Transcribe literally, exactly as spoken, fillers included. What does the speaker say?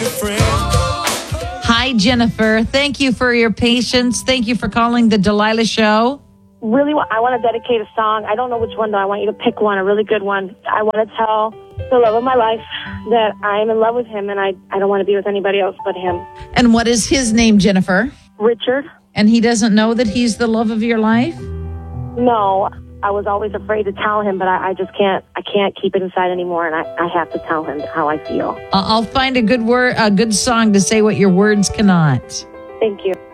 your friend. Hi, Jennifer. Thank you for your patience. Thank you for calling the Delilah Show. Really, I want to dedicate a song. I don't know which one, though. I want you to pick one, a really good one. I want to tell the love of my life that I am in love with him, and I, I don't want to be with anybody else but him. And what is his name, Jennifer? Richard. And he doesn't know that he's the love of your life? No, I was always afraid to tell him, but I, I just can't. I can't keep it inside anymore, and I, I have to tell him how I feel. I'll find a good word, a good song to say what your words cannot. Thank you.